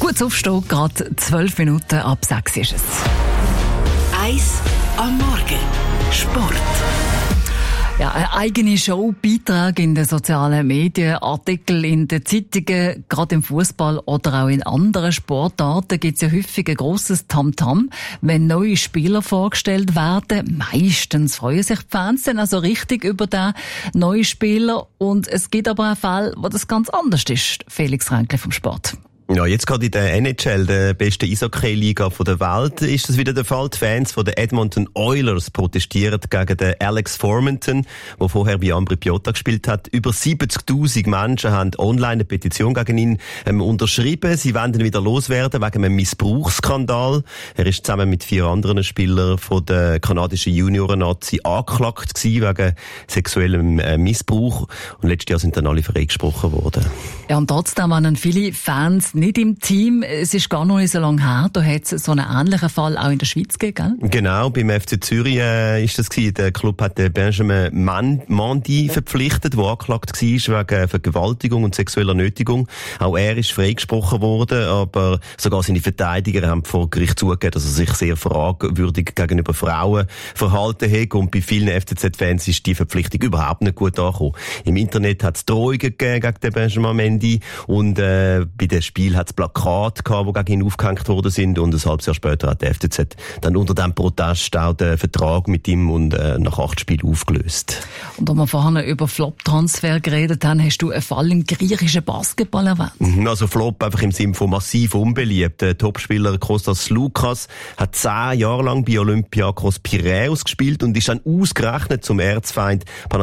Kurz aufstehen, gerade 12 Minuten ab 6 ist es. 1 am Morgen. Sport. Ja, eine eigene Show, Beitrag in den sozialen Medien, Artikel in den Zeitungen, gerade im Fußball oder auch in anderen Sportarten gibt es ja häufig ein grosses Tamtam, wenn neue Spieler vorgestellt werden. Meistens freuen sich die Fans dann also richtig über den neuen Spieler. Und es gibt aber auch Fälle, wo das ganz anders ist. Felix Ränkli vom Sport. Ja, jetzt gerade in der NHL, der besten Eishockey-Liga der Welt, ist das wieder der Fall. Die Fans von den Edmonton Oilers protestieren gegen den Alex Formenton, der vorher bei Ambri Piotta gespielt hat. Über 70.000 Menschen haben online eine Petition gegen ihn unterschrieben. Sie wollen ihn wieder loswerden wegen einem Missbrauchsskandal. Er ist zusammen mit 4 anderen Spielern von der kanadischen Junioren-Nazi angeklagt gewesen wegen sexuellem Missbrauch. Und letztes Jahr sind dann alle freigesprochen worden. Ja, und trotzdem waren viele Fans nicht im Team. Es ist gar noch nicht so lange her. Da hat es so einen ähnlichen Fall auch in der Schweiz gegeben. Genau, beim FC Zürich ist das gewesen. Der Club hat den Benjamin Mandy verpflichtet, der angeklagt war wegen Vergewaltigung und sexueller Nötigung. Auch er ist freigesprochen worden, aber sogar seine Verteidiger haben vor Gericht zugegeben, dass er sich sehr fragwürdig gegenüber Frauen verhalten hat. Und bei vielen FCZ-Fans ist die Verpflichtung überhaupt nicht gut angekommen. Im Internet hat es Drohungen gegeben gegen den Benjamin Mandy und bei den Spielen hat es Plakate gehabt, die gegen ihn aufgehängt worden sind, und ein halbes Jahr später hat der FCZ dann unter dem Protest auch den Vertrag mit ihm und nach 8 Spielen aufgelöst. Und als wir vorhin über Flop-Transfer geredet haben, hast du einen Fall im griechischen Basketball erwähnt. Also Flop einfach im Sinne von massiv unbeliebt. Der Topspieler Kostas Lukas hat 10 Jahre lang bei Olympiakos Piräus gespielt und ist dann ausgerechnet zum Erzfeind